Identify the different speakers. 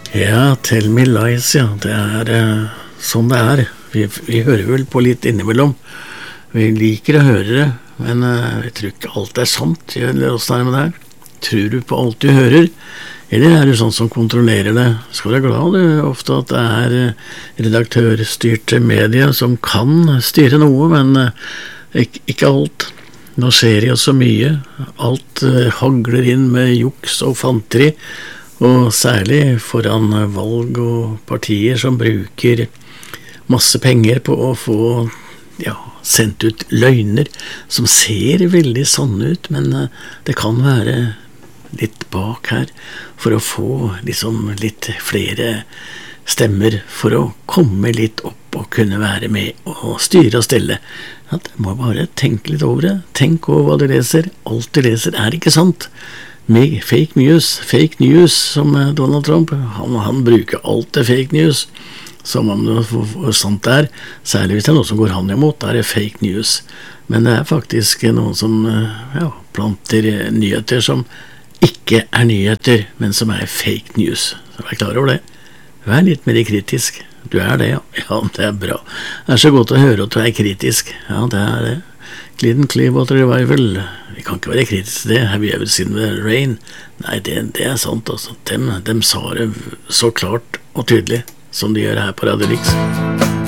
Speaker 1: Ja, Tell Me Lies, ja. Det er sånn det er. Vi hører vel på litt innimellom. Vi liker å høre det, men jeg tror ikke alt er sant. Eller hvordan er det med det her? Tror du på alt du hører? Eller er du sånn som kontrollerer det? Skal være glad du ofte at det er redaktørstyrte medier som kan styre noe, men ikke alt. Nå ser jeg så mye. Alt hagler inn med juks og fanteri, og særlig foran valg og partier som bruker masse penger på å få sendt ut løgner som ser veldig sann ut, men det kan være litt bak her for å få liksom litt flere stemmer for å komme litt opp og kunne være med og styre og stelle. Du må bare tenke litt over det. Tenk over hva du leser. Alt du leser er ikke sant. Med fake news som Donald Trump, han bruker alt det fake news som om det er sant det er, særlig hvis det er noe som går han imot, da er det fake news. Men det er faktisk noen som planter nyheter som ikke er nyheter, men som er fake news. Så vær klar over det. Vær litt mer kritisk. Du er det, ja. Ja, det er bra. Det er så godt å høre at du er kritisk. Ja, det er det. Clearwater Revival. Vi kan ikke være kritiske til det. Have you ever seen the rain? Nei, det er sant, altså. De sa det så klart og tydelig som de gjør her på Radio Rix.